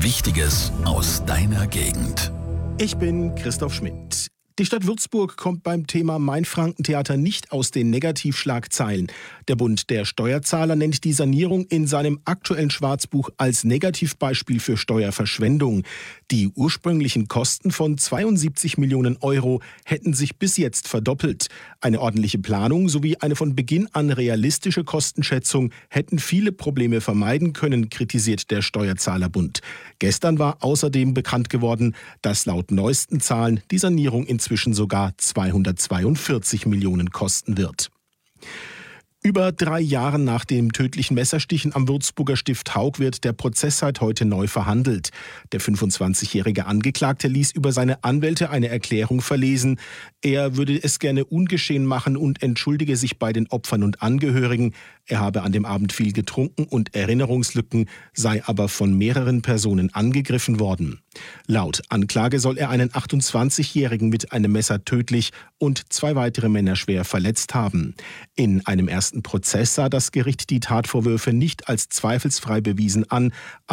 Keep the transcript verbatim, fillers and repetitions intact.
Wichtiges aus deiner Gegend. Ich bin Christoph Schmidt. Die Stadt Würzburg kommt beim Thema Mainfranken-Theater nicht aus den Negativschlagzeilen. Der Bund der Steuerzahler nennt die Sanierung in seinem aktuellen Schwarzbuch als Negativbeispiel für Steuerverschwendung. Die ursprünglichen Kosten von zweiundsiebzig Millionen Euro hätten sich bis jetzt verdoppelt. Eine ordentliche Planung sowie eine von Beginn an realistische Kostenschätzung hätten viele Probleme vermeiden können, kritisiert der Steuerzahlerbund. Gestern war außerdem bekannt geworden, dass laut neuesten Zahlen die Sanierung inzwischen sogar zweihundertzweiundvierzig Millionen kosten wird. Über drei Jahre nach dem tödlichen Messerstichen am Würzburger Stift Haug wird der Prozess seit heute neu verhandelt. Der fünfundzwanzigjährige Angeklagte ließ über seine Anwälte eine Erklärung verlesen. Er würde es gerne ungeschehen machen und entschuldige sich bei den Opfern und Angehörigen. Er habe an dem Abend viel getrunken und Erinnerungslücken, sei aber von mehreren Personen angegriffen worden. Laut Anklage soll er einen achtundzwanzigjährigen mit einem Messer tödlich und zwei weitere Männer schwer verletzt haben. In einem ersten Prozess sah das Gericht die Tatvorwürfe nicht als zweifelsfrei bewiesen an.